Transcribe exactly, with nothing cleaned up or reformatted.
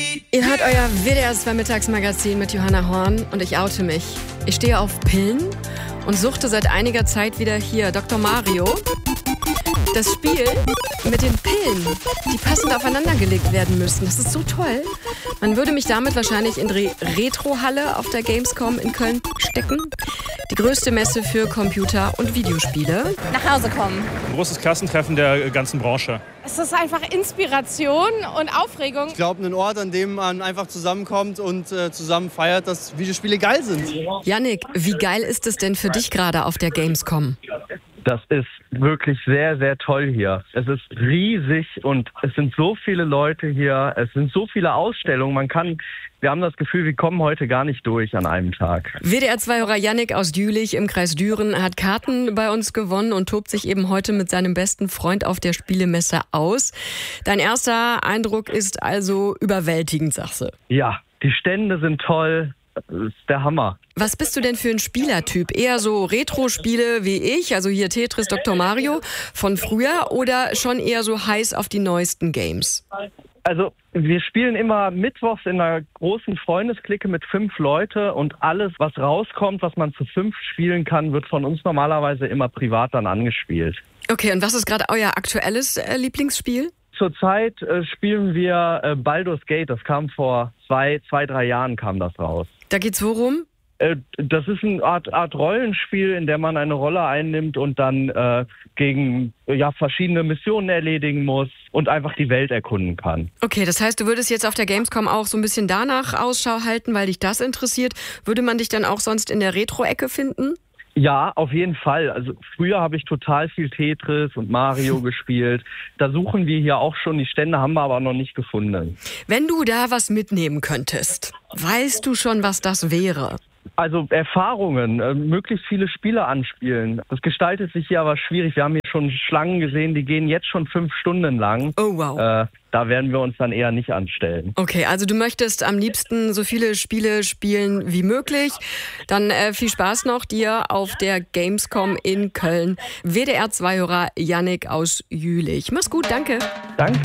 Ihr hört euer W D R zwei Mittagsmagazin mit Johanna Horn und ich oute mich. Ich stehe auf Pillen und suchte seit einiger Zeit wieder hier Doktor Mario. Das Spiel mit den Pillen, die passend aufeinandergelegt werden müssen. Das ist so toll. Man würde mich damit wahrscheinlich in die Retro-Halle auf der Gamescom in Köln stecken. Die größte Messe für Computer- und Videospiele. Nach Hause kommen. Ein großes Klassentreffen der ganzen Branche. Es ist einfach Inspiration und Aufregung. Ich glaube, ein Ort, an dem man einfach zusammenkommt und äh, zusammen feiert, dass Videospiele geil sind. Yannick, wie geil ist es denn für dich gerade auf der Gamescom? Das ist wirklich sehr, sehr toll hier. Es ist riesig und es sind so viele Leute hier. Es sind so viele Ausstellungen. Man kann, wir haben das Gefühl, wir kommen heute gar nicht durch an einem Tag. W D R zwei-Hörer Yannick aus Jülich im Kreis Düren hat Karten bei uns gewonnen und tobt sich eben heute mit seinem besten Freund auf der Spielemesse aus. Dein erster Eindruck ist also überwältigend, sagst du? Ja, die Stände sind toll. Das ist der Hammer. Was bist du denn für ein Spielertyp? Eher so Retro-Spiele wie ich, also hier Tetris, Doktor Mario von früher, oder schon eher so heiß auf die neuesten Games? Also wir spielen immer mittwochs in einer großen Freundesklicke mit fünf Leute und alles, was rauskommt, was man zu fünf spielen kann, wird von uns normalerweise immer privat dann angespielt. Okay, und was ist gerade euer aktuelles äh, Lieblingsspiel? Zurzeit äh, spielen wir äh, Baldur's Gate. Das kam vor zwei, zwei, drei Jahren kam das raus. Da geht's worum? Äh, das ist eine Art, Art Rollenspiel, in der man eine Rolle einnimmt und dann äh, gegen ja, verschiedene Missionen erledigen muss und einfach die Welt erkunden kann. Okay, das heißt, du würdest jetzt auf der Gamescom auch so ein bisschen danach Ausschau halten, weil dich das interessiert. Würde man dich dann auch sonst in der Retro-Ecke finden? Ja, auf jeden Fall. Also früher habe ich total viel Tetris und Mario gespielt. Da suchen wir hier auch schon. Die Stände haben wir aber noch nicht gefunden. Wenn du da was mitnehmen könntest, weißt du schon, was das wäre? Also Erfahrungen, äh, möglichst viele Spiele anspielen. Das gestaltet sich hier aber schwierig. Wir haben hier schon Schlangen gesehen, die gehen jetzt schon fünf Stunden lang. Oh wow. Äh, da werden wir uns dann eher nicht anstellen. Okay, also du möchtest am liebsten so viele Spiele spielen wie möglich. Dann äh, viel Spaß noch dir auf der Gamescom in Köln. W D R zwei-Hörer Yannick aus Jülich. Mach's gut, danke. Danke.